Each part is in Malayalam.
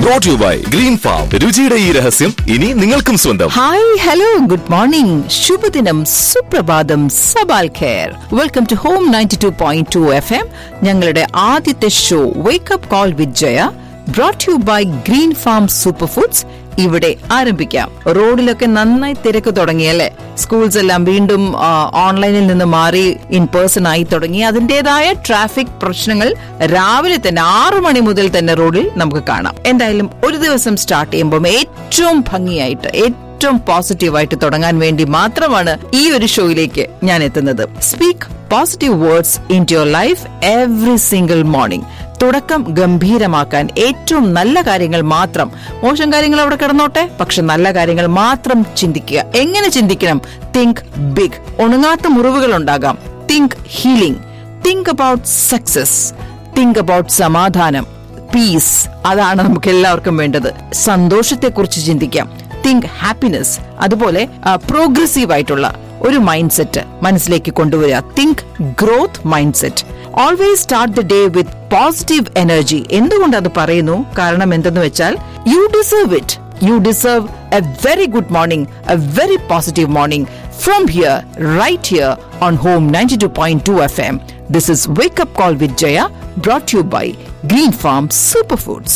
Brought to you by Green Farm. രുചിയുടെ ഈ രഹസ്യം ഇനി നിങ്ങൾക്കും സ്വന്തം. ഹായ് ഹലോ ഗുഡ് മോർണിംഗ് ശുഭദിനം സുപ്രഭാതം സബാൽ Kher. Welcome to home 92.2 FM. ഞങ്ങളുടെ ആദ്യത്തെ show wake up call with Jaya brought to you by Green Farm Superfoods. ഇവിടെ ആരംഭിക്കാം. റോഡിലൊക്കെ നന്നായി തിരക്ക് തുടങ്ങിയല്ലേ? സ്കൂൾസ് എല്ലാം വീണ്ടും ഓൺലൈനിൽ നിന്ന് മാറി ഇൻ പേഴ്സൺ ആയി തുടങ്ങി. അതിന്റേതായ ട്രാഫിക് പ്രശ്നങ്ങൾ രാവിലെ തന്നെ 6 മണി മുതൽ തന്നെ റോഡിൽ നമുക്ക് കാണാം. എന്തായാലും ഒരു ദിവസം സ്റ്റാർട്ട് ചെയ്യുമ്പോൾ ഏറ്റവും ഭംഗിയായിട്ട് ഏറ്റവും പോസിറ്റീവായിട്ട് തുടങ്ങാൻ വേണ്ടി മാത്രമാണ് ഈ ഒരു ഷോയിലേക്ക് ഞാൻ എത്തുന്നത്. Speak positive words in to your life every single morning. തുടക്കം ഗംഭീരമാക്കാൻ ഏറ്റവും നല്ല കാര്യങ്ങൾ മാത്രം, മോശം കാര്യങ്ങൾ അവിടെ കിടന്നോട്ടെ, പക്ഷെ നല്ല കാര്യങ്ങൾ മാത്രം ചിന്തിക്കുക. എങ്ങനെ ചിന്തിക്കണം? Think big. ഉണങ്ങാത്ത മുറിവുകൾ ഉണ്ടാകാം. Think healing. Think about success. Think about സമാധാനം, പീസ്. അതാണ് നമുക്ക് എല്ലാവർക്കും വേണ്ടത്. സന്തോഷത്തെക്കുറിച്ച് ചിന്തിക്കാം. Think happiness. അതുപോലെ പ്രോഗ്രസീവ് ആയിട്ടുള്ള ഒരു മൈൻഡ് സെറ്റ് മനസ്സിലേക്ക് കൊണ്ടുവരിക. Think growth mind set. Always start the day with positive energy. എന്തുകൊണ്ട് അത് പറയുന്നു? കാരണം എന്തെന്ന് വെച്ചാൽ U deserve it. U deserve A very good morning, A very positive morning from here, right here on home 92.2 FM. This is Wake Up Call with Jaya, brought to you by Green Farm Superfoods.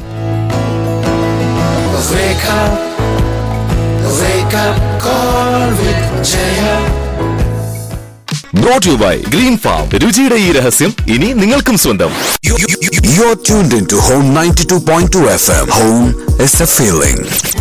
Wake up, wake up, call with Jaya. Brought to you by Green Farm. രുചിയുടെ ഈ രഹസ്യം ഇനി നിങ്ങൾക്കും സ്വന്തം. You're tuned into Home 92.2 FM. Home is a feeling.